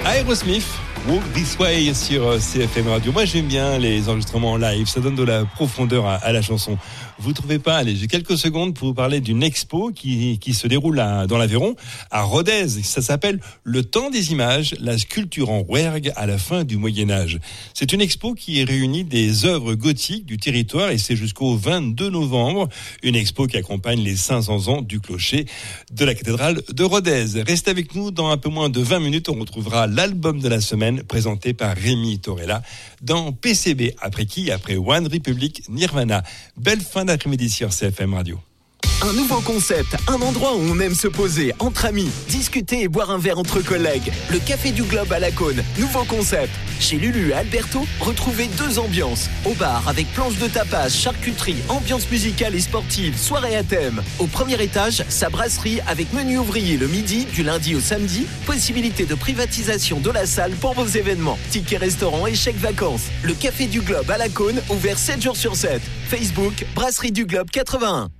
Aerosmith, Walk This Way sur CFM Radio. Moi j'aime bien les enregistrements en live, ça donne de la profondeur à la chanson. Vous trouvez pas? Allez, j'ai quelques secondes pour vous parler d'une expo qui se déroule dans l'Aveyron, à Rodez. Ça s'appelle Le Temps des Images, la sculpture en rouergue à la fin du Moyen-Âge. C'est une expo qui réunit des œuvres gothiques du territoire et c'est jusqu'au 22 novembre. Une expo qui accompagne les 500 ans du clocher de la cathédrale de Rodez. Restez avec nous, dans un peu moins de 20 minutes, on retrouvera l'album de la semaine présenté par Rémi Torella dans PCB. Après qui? Après One Republic, Nirvana. Belle fin d'après-midi sur CFM Radio. Un nouveau concept, un endroit où on aime se poser entre amis, discuter et boire un verre entre collègues. Le Café du Globe à la Cône, nouveau concept. Chez Lulu et Alberto, retrouvez 2 ambiances. Au bar avec planche de tapas, charcuterie, ambiance musicale et sportive, soirée à thème. Au premier étage, sa brasserie avec menu ouvrier le midi, du lundi au samedi. Possibilité de privatisation de la salle pour vos événements. Tickets restaurant et chèques vacances. Le Café du Globe à la Cône, ouvert 7 jours sur 7. Facebook, Brasserie du Globe 81.